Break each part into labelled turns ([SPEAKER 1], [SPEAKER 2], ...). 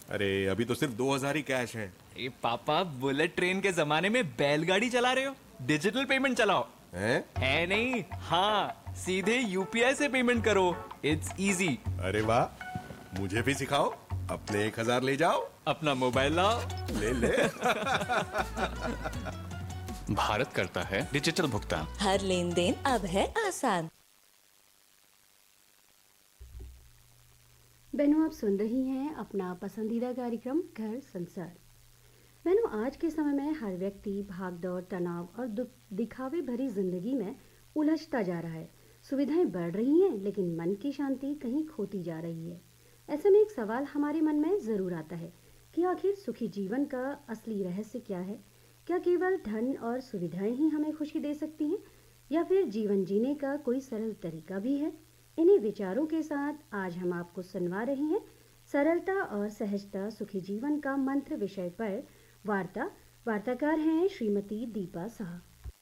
[SPEAKER 1] अरे अभी तो सिर्फ 2,000 ही कैश है।
[SPEAKER 2] ए पापा, बुलेट ट्रेन के जमाने में बैलगाड़ी चला रहे हो? डिजिटल पेमेंट चलाओ।
[SPEAKER 1] हैं?
[SPEAKER 2] है नहीं? हाँ, सीधे यूपीआई से पेमेंट करो। It's easy.
[SPEAKER 1] अरे वाह, मुझे भी सिखाओ। अपने 1,000 ले जाओ।
[SPEAKER 2] अपना मोबाइल लाओ।
[SPEAKER 1] ले ले।
[SPEAKER 3] भारत करता है डिजिटल भुगतान।
[SPEAKER 4] हर लेन देन अब है आसान।
[SPEAKER 5] बहनों, आप सुन रही हैं अपना पसंदीदा कार्यक्रम घर संसार। बहनों, आज के समय में हर व्यक्ति भागदौड़, तनाव और दिखावे भरी जिंदगी में उलझता जा रहा है। सुविधाएं बढ़ रही हैं, लेकिन मन की शांति कहीं खोती जा रही है। ऐसे में एक सवाल हमारे मन में ज़रूर आता है कि आखिर सुखी जीवन का असली रहस्य क्या है? क्या केवल धन और सुविधाएं ही हमें खुशी दे सकती हैं, या फिर जीवन जीने का कोई सरल तरीका भी है? इन्हीं विचारों के साथ आज हम आपको सुनवा रहे हैं सरलता और सहजता सुखी जीवन का मंत्र विषय पर वार्ताकार हैं श्रीमती दीपा साह।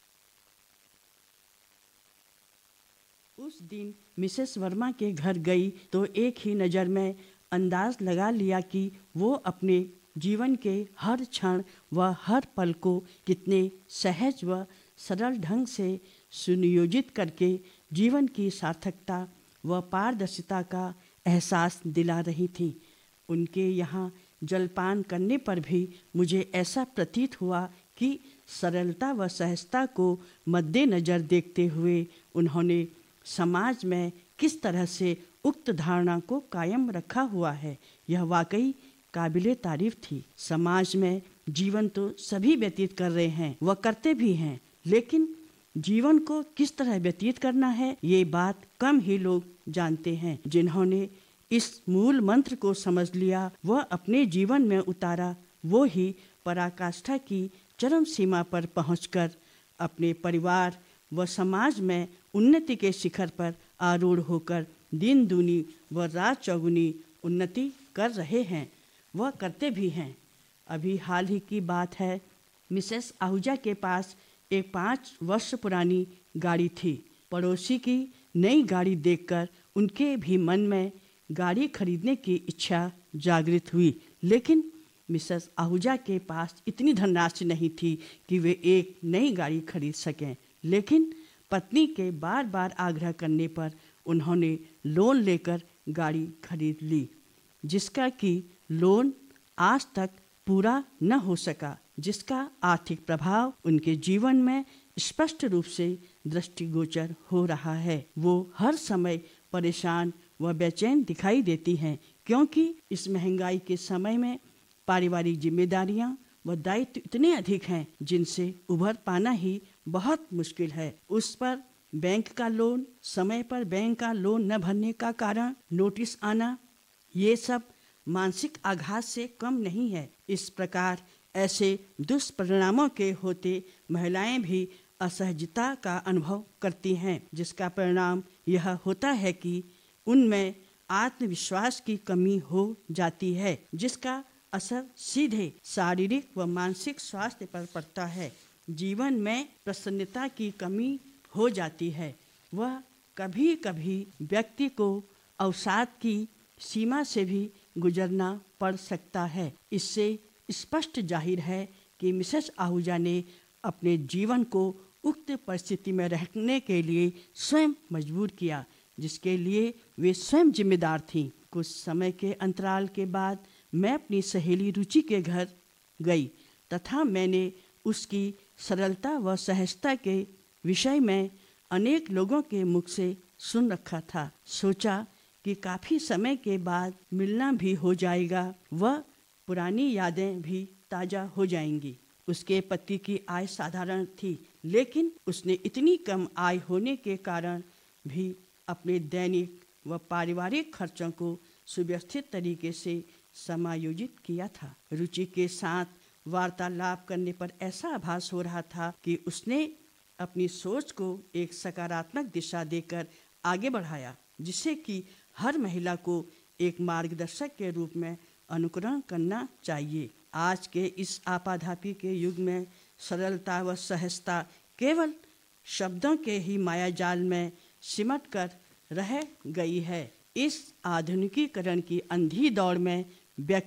[SPEAKER 6] उस दिन मिसेस वर्मा के घर गई तो एक ही नज़र में अंदाज लगा लिया कि वो अपने जीवन के हर क्षण व हर पल को कितने सहज व सरल ढंग से सुनियोजित करके जीवन की सार्थकता व पारदर्शिता का एहसास दिला रही थी। उनके यहाँ जलपान करने पर भी मुझे ऐसा प्रतीत हुआ कि सरलता व सहजता को मद्देनज़र देखते हुए उन्होंने समाज में किस तरह से उक्त धारणा को कायम रखा हुआ है, यह वाकई काबिले तारीफ थी। समाज में जीवन तो सभी व्यतीत कर रहे हैं व करते भी हैं, लेकिन जीवन को किस तरह व्यतीत करना है ये बात कम ही लोग जानते हैं। जिन्होंने इस मूल मंत्र को समझ लिया व अपने जीवन में उतारा, वो ही पराकाष्ठा की चरम सीमा पर पहुंचकर अपने परिवार व समाज में उन्नति के शिखर पर आरूढ़ होकर दिन दूनी व रात चौगुनी उन्नति कर रहे हैं व करते भी हैं। अभी हाल ही की बात है, मिसेस आहूजा के पास एक 5 वर्ष पुरानी गाड़ी थी। पड़ोसी की नई गाड़ी देखकर उनके भी मन में गाड़ी खरीदने की इच्छा जागृत हुई, लेकिन मिसेस आहूजा के पास इतनी धनराशि नहीं थी कि वे एक नई गाड़ी खरीद सकें। लेकिन पत्नी के बार बार आग्रह करने पर उन्होंने लोन लेकर गाड़ी खरीद ली, जिसका कि लोन आज तक पूरा न हो सका, जिसका आर्थिक प्रभाव उनके जीवन में स्पष्ट रूप से दृष्टिगोचर हो रहा है। वो हर समय परेशान व बेचैन दिखाई देती हैं, क्योंकि इस महंगाई के समय में पारिवारिक जिम्मेदारियां व दायित्व इतने अधिक हैं जिनसे उभर पाना ही बहुत मुश्किल है। उस पर बैंक का लोन, समय पर बैंक का लोन न भरने का कारण नोटिस आना, ये सब मानसिक आघात से कम नहीं है। इस प्रकार ऐसे दुष्परिणामों के होते महिलाएं भी असहजता का अनुभव करती हैं, जिसका परिणाम यह होता है कि उनमें आत्मविश्वास की कमी हो जाती है, जिसका असर सीधे शारीरिक व मानसिक स्वास्थ्य पर पड़ता है। जीवन में प्रसन्नता की कमी हो जाती है। वह कभी कभी व्यक्ति को अवसाद की सीमा से भी गुजरना पड़ सकता है। इससे स्पष्ट जाहिर है कि मिसेस आहूजा ने अपने जीवन को उक्त परिस्थिति में रहने के लिए स्वयं मजबूर किया, जिसके लिए वे स्वयं जिम्मेदार थीं। कुछ समय के अंतराल के बाद मैं अपनी सहेली रुचि के घर गई तथा मैंने उसकी सरलता व सहजता के विषय में अनेक लोगों के मुख से सुन रखा था। सोचा कि काफ़ी समय के बाद मिलना भी हो जाएगा व पुरानी यादें भी ताज़ा हो जाएंगी। उसके पति की आय साधारण थी, लेकिन उसने इतनी कम आय होने के कारण भी अपने दैनिक व पारिवारिक खर्चों को सुव्यवस्थित तरीके से समायोजित किया था। रुचि के साथ वार्तालाप करने पर ऐसा आभास हो रहा था कि उसने अपनी सोच को एक सकारात्मक दिशा देकर आगे बढ़ाया, जिसे कि हर महिला को एक मार्गदर्शक के रूप में अनुकरण करना चाहिए। आज के इस आपाधापी के युग में सरलता व सहजता केवल शब्दों के ही मायाजाल में सिमट कर रह गई है। इस आधुनिकीकरण की अंधी दौड़ में व्यक्ति